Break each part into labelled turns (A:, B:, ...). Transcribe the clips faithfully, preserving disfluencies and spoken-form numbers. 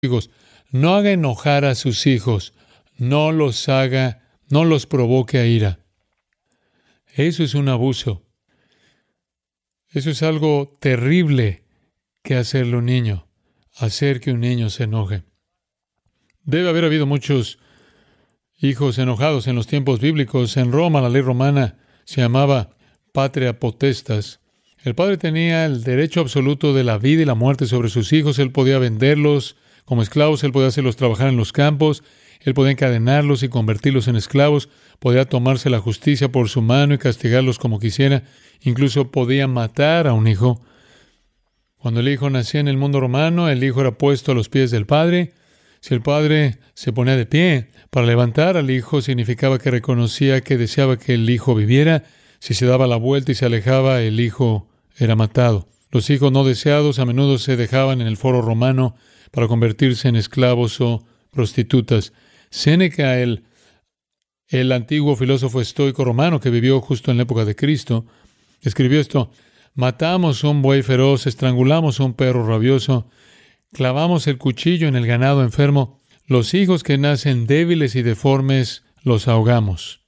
A: hijos. No haga enojar a sus hijos. No los haga, no los provoque a ira. Eso es un abuso. Eso es algo terrible que hacerle a un niño, hacer que un niño se enoje. Debe haber habido muchos hijos enojados en los tiempos bíblicos. En Roma, la ley romana se llamaba patria potestas. El padre tenía el derecho absoluto de la vida y la muerte sobre sus hijos. Él podía venderlos como esclavos, él podía hacerlos trabajar en los campos, él podía encadenarlos y convertirlos en esclavos, podía tomarse la justicia por su mano y castigarlos como quisiera, incluso podía matar a un hijo. Cuando el hijo nacía en el mundo romano, el hijo era puesto a los pies del padre. Si el padre se ponía de pie para levantar al hijo, significaba que reconocía que deseaba que el hijo viviera. Si se daba la vuelta y se alejaba, el hijo era matado. Los hijos no deseados a menudo se dejaban en el foro romano para convertirse en esclavos o prostitutas. Séneca, el, el antiguo filósofo estoico romano que vivió justo en la época de Cristo, escribió esto: matamos un buey feroz, estrangulamos un perro rabioso, clavamos el cuchillo en el ganado enfermo, los hijos que nacen débiles y deformes los ahogamos.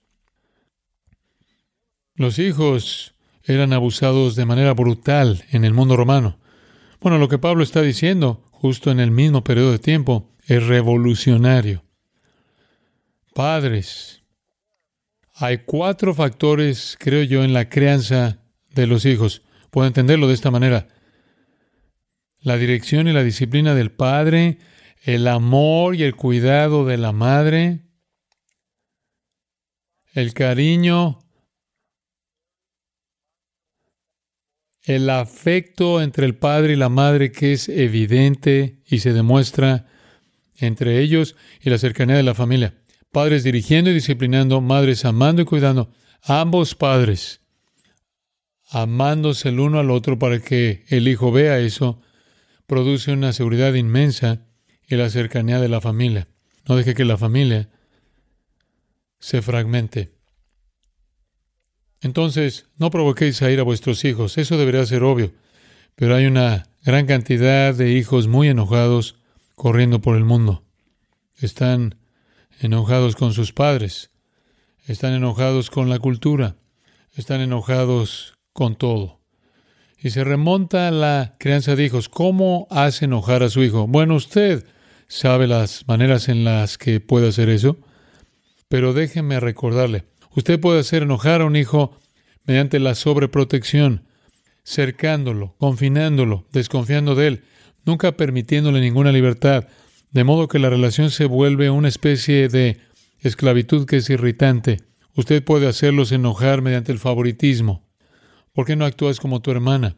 A: Los hijos eran abusados de manera brutal en el mundo romano. Bueno, lo que Pablo está diciendo, justo en el mismo periodo de tiempo, es revolucionario. Padres, hay cuatro factores, creo yo, en la crianza de los hijos. Puedo entenderlo de esta manera: la dirección y la disciplina del padre, el amor y el cuidado de la madre, el cariño, el afecto entre el padre y la madre que es evidente y se demuestra entre ellos, y la cercanía de la familia. Padres dirigiendo y disciplinando, madres amando y cuidando. Ambos padres amándose el uno al otro para que el hijo vea eso, produce una seguridad inmensa y la cercanía de la familia. No deje que la familia se fragmente. Entonces, no provoquéis a ir a vuestros hijos. Eso debería ser obvio. Pero hay una gran cantidad de hijos muy enojados corriendo por el mundo. Están enojados con sus padres. Están enojados con la cultura. Están enojados con todo. Y se remonta a la crianza de hijos. ¿Cómo hace enojar a su hijo? Bueno, usted sabe las maneras en las que puede hacer eso. Pero déjeme recordarle. Usted puede hacer enojar a un hijo mediante la sobreprotección, cercándolo, confinándolo, desconfiando de él, nunca permitiéndole ninguna libertad, de modo que la relación se vuelve una especie de esclavitud que es irritante. Usted puede hacerlos enojar mediante el favoritismo. ¿Por qué no actúas como tu hermana?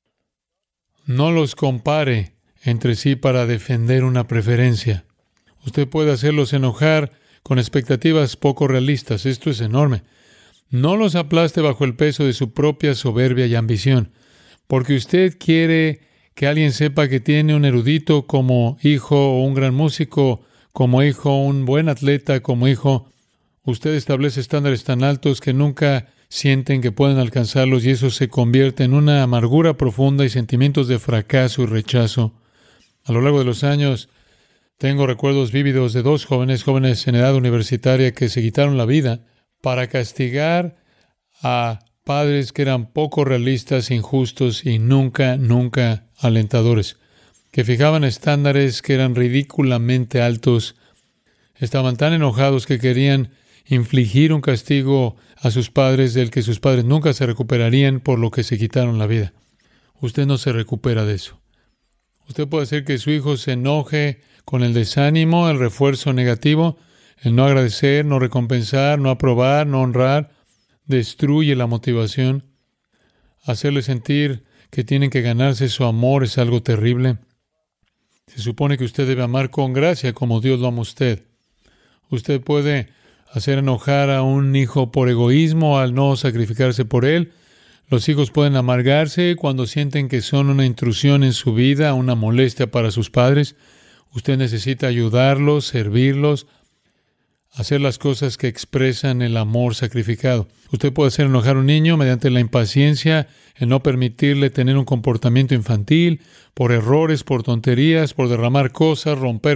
A: No los compare entre sí para defender una preferencia. Usted puede hacerlos enojar con expectativas poco realistas. Esto es enorme. No los aplaste bajo el peso de su propia soberbia y ambición, porque usted quiere que alguien sepa que tiene un erudito como hijo, o un gran músico como hijo, un buen atleta como hijo. Usted establece estándares tan altos que nunca sienten que pueden alcanzarlos, y eso se convierte en una amargura profunda y sentimientos de fracaso y rechazo. A lo largo de los años, tengo recuerdos vívidos de dos jóvenes, jóvenes en edad universitaria, que se quitaron la vida para castigar a padres que eran poco realistas, injustos y nunca, nunca alentadores, que fijaban estándares que eran ridículamente altos. Estaban tan enojados que querían infligir un castigo a sus padres del que sus padres nunca se recuperarían, por lo que se quitaron la vida. Usted no se recupera de eso. Usted puede hacer que su hijo se enoje con el desánimo, el refuerzo negativo, el no agradecer, no recompensar, no aprobar, no honrar. Destruye la motivación. Hacerle sentir que tienen que ganarse su amor es algo terrible. Se supone que usted debe amar con gracia como Dios lo ama a usted. Usted puede hacer enojar a un hijo por egoísmo al no sacrificarse por él. Los hijos pueden amargarse cuando sienten que son una intrusión en su vida, una molestia para sus padres. Usted necesita ayudarlos, servirlos, hacer las cosas que expresan el amor sacrificado. Usted puede hacer enojar a un niño mediante la impaciencia, el no permitirle tener un comportamiento infantil, por errores, por tonterías, por derramar cosas, romper